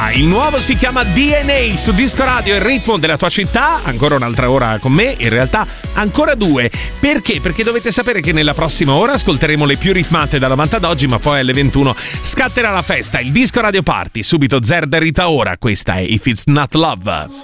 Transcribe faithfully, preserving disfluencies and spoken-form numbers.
Ora, il nuovo si chiama D N A su Disco Radio, il ritmo della tua città. Ancora un'altra ora con me, in realtà ancora due. Perché? Perché dovete sapere che nella prossima ora ascolteremo le più ritmate da novanta ad oggi, ma poi alle ventuno scatterà la festa, il Disco Radio Party. Subito Zer da Rita Ora, questa è If It's Not Love.